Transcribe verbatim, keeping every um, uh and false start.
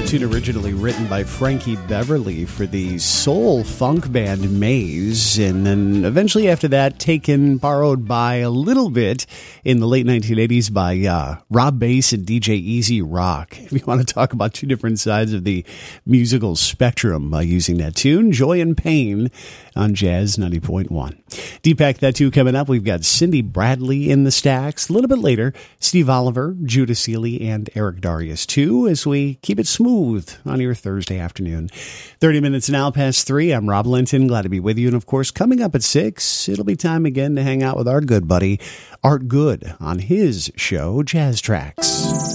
tune originally written by Frankie Beverly for the soul funk band Maze, and then eventually after that taken, borrowed by a little bit in the late nineteen eighties by uh, Rob Bass and D J Easy Rock. If you want to talk about two different sides of the musical spectrum uh, using that tune, Joy and Pain on Jazz ninety point one. Deepak that too coming up. We've got Cindy Bradley in the stacks. A little bit later, Steve Oliver, Judah Seeley, and Eric Darius too, as we keep it smooth on your Thursday afternoon. thirty minutes now past three. I'm Rob Linton. Glad to be with you. And of course, coming up at six, it'll be time again to hang out with our good buddy, Art Good, on his show, Jazz Tracks.